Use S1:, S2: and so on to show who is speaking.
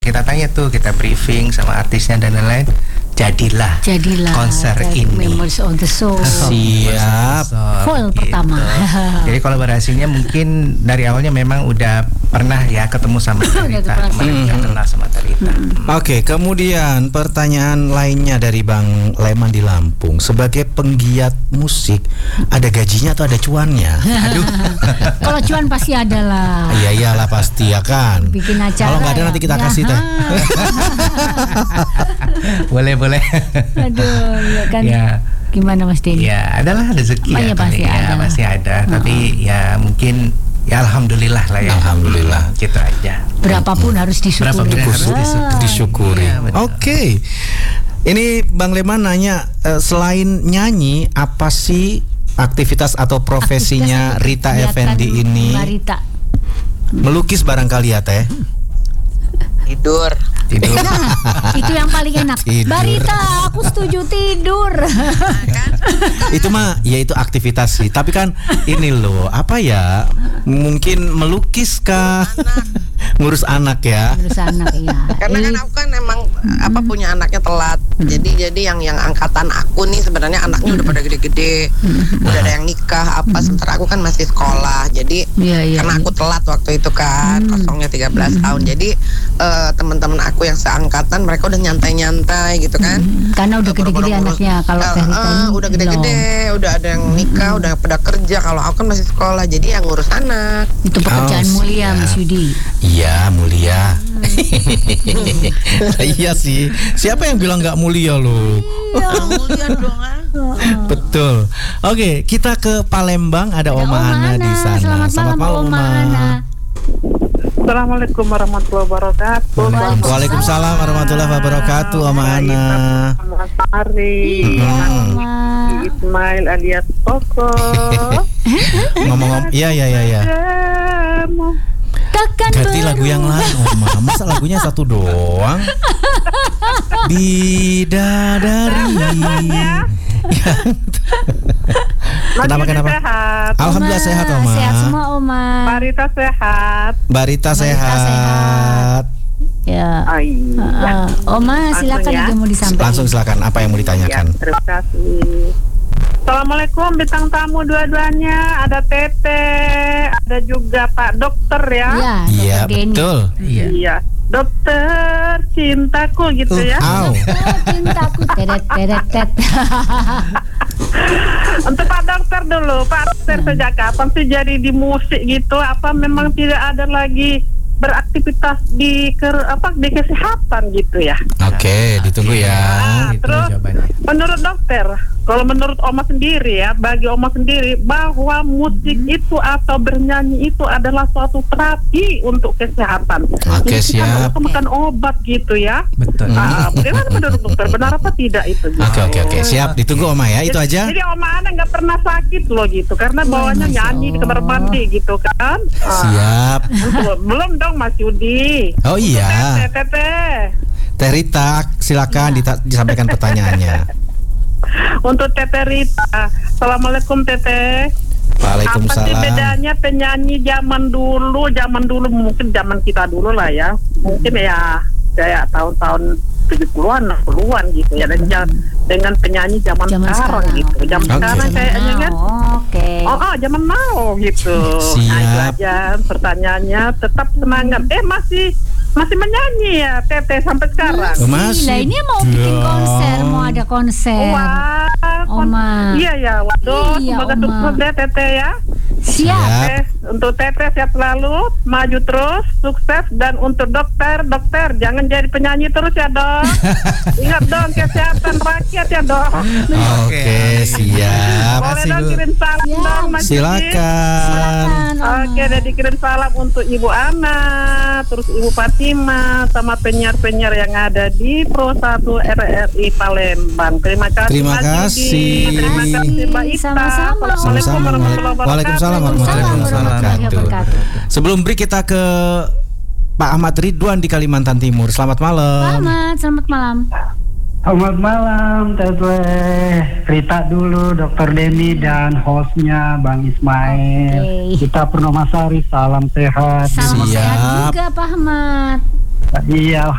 S1: kita tanya tuh, kita briefing sama artisnya dan lain-lain. Jadilah konser ini.
S2: Memories of the Soul.
S3: Siap.
S2: Full pertama.
S1: Jadi kolaborasinya mungkin dari awalnya memang udah pernah ya ketemu sama Therita, kenal sama Therita.
S3: Oke, kemudian pertanyaan lainnya dari Bang Leman di Lampung. Sebagai penggiat musik, ada gajinya atau ada cuannya?
S1: Aduh.
S2: Kalau cuan pasti ada lah.
S3: Iya iyalah pasti ya kan.
S2: Bikin acara.
S3: Kalau nggak ada nanti kita kasih teh.
S1: Boleh.
S2: Aduh, ya kan.
S1: Ya.
S2: Gimana Mas Denny?
S1: Ya, adalah rezeki ya.
S2: Pasti ada.
S1: Masih ada. Tapi ya mungkin ya alhamdulillah lah ya.
S3: Alhamdulillah.
S1: Gitu aja.
S2: Berapapun harus disyukuri.
S3: Disyukuri.
S1: Ya,
S3: Oke. Ini Bang Leman nanya, selain nyanyi, apa sih aktivitas atau profesinya Rita Effendy ini?
S2: Rita.
S3: Melukis barangkali ya Teh?
S4: Tidur.
S2: Nah, itu yang paling enak. Barita, aku setuju tidur.
S3: Itu mah ya itu aktivitas sih. Tapi kan ini loh, apa ya? Mungkin melukis kah? Ngurus anak ya.
S2: Ngurus anak ya.
S4: Karena kan aku kan emang punya anaknya telat. Jadi yang angkatan aku nih sebenarnya anaknya udah pada gede-gede. Udah ada yang nikah sementara aku kan masih sekolah. Jadi karena aku telat waktu itu kan, kosongnya 13 tahun. Jadi teman-teman aku yang seangkatan mereka udah nyantai-nyantai gitu kan.
S2: Karena udah gede-gede anaknya. Kalau
S4: udah gede-gede, udah ada yang nikah, udah pada kerja. Kalau aku kan masih sekolah, jadi yang ngurus anak.
S2: Itu pekerjaan mulia Mas Yudi.
S3: Iya mulia. Iya sih. Siapa yang bilang nggak mulia loh?
S4: Mulia dong.
S3: Betul. Oke, kita ke Palembang. Ada Oma Ana di sana.
S2: Selamat malam Oma Ana.
S5: Assalamualaikum warahmatullahi wabarakatuh.
S3: Waalaikumsalam warahmatullahi wabarakatuh, Oma Ana.
S5: Mas Ari, Ismail alias Koko.
S3: Ngomong-ngomong, iya. Ganti lagu yang lain, Oma. Masa lagunya satu doang? Bidadari. Kenapa?
S5: Sehat.
S3: Alhamdulillah sehat, Oma.
S2: Sehat semua, Oma.
S5: Barita sehat.
S2: Ya. Oma, silakan
S5: ya.
S2: aja mau disampaikan.
S3: Langsung silakan. Apa yang mau ditanyakan?
S5: Ya, terima kasih. Assalamualaikum bintang tamu dua-duanya. Ada Tete, ada juga Pak Dokter ya.
S3: Iya, betul.
S5: Iya. Dokter cintaku gitu ya.
S2: Cintaku teret.
S5: Untuk Pak Dokter dulu, Pak Dokter sejak kapan sih jadi di musik gitu? Apa memang tidak ada lagi beraktivitas di kesehatan gitu ya?
S3: Oke, ditunggu ya.
S5: Terus menurut dokter, kalau menurut Oma sendiri ya, bagi Oma sendiri bahwa musik itu atau bernyanyi itu adalah suatu terapi untuk kesehatan.
S3: Oke, siap.
S5: Kita makan obat gitu ya.
S1: Betul.
S5: Bagaimana menurut dokter? Benar apa tidak itu?
S3: Oke, siap. Ditunggu Oma ya, itu aja.
S5: Jadi Oma Ana nggak pernah sakit loh gitu, karena bawahnya nyanyi di kamar mandi gitu kan.
S3: Siap.
S5: Belum dong Mas Yudi.
S3: Oh iya. Teh Rita, silakan disampaikan pertanyaannya.
S5: Untuk Tete Rita, Assalamualaikum Tete.
S3: Waalaikumsalam.
S5: Apa sih bedanya penyanyi zaman dulu mungkin zaman kita dulu lah ya, mungkin ya kayak tahun-tahun 70-an, 60-an gitu ya, dengan penyanyi zaman sekarang gitu. Zaman sekarang kayaknya kan. Zaman now gitu.
S3: Siap.
S5: Nah, itu aja pertanyaannya, tetap semangat. Masih menyanyi ya Tete sampai sekarang.
S2: Masih. Lah ini mau bikin konser, mau ada konser.
S5: Wah,
S2: Oma.
S5: Iya. Waduh, semoga sukses deh Tete ya.
S2: Siap.
S5: Untuk Tete sehat selalu, maju terus, sukses. Dan untuk dokter jangan jadi penyanyi terus ya dok. Ingat dong kesehatan rakyat ya dok.
S3: Oke, siap.
S5: Boleh dong kirim salam dong Mas Yudi.
S3: Silakan.
S5: Oke, dan dikirim salam untuk Ibu Ana, terus Ibu Fatima, sama penyiar-penyiar yang ada di Pro 1 RRI Palembang. Terima kasih.
S3: Terima kasih.
S5: Terima kasih Mbak Ita.
S2: Sama-sama.
S3: Waalaikumsalam warahmatullahi wabarakatuh. Sebelum break kita ke Pak Ahmad Ridwan di Kalimantan Timur. Selamat malam.
S2: Selamat malam.
S6: Selamat malam Teteh Rita dulu, Dr. Denny dan hostnya Bang Ismail. Kita Purnomasari, salam sehat.
S2: Salam sehat juga Pak Ahmad.
S6: Iya.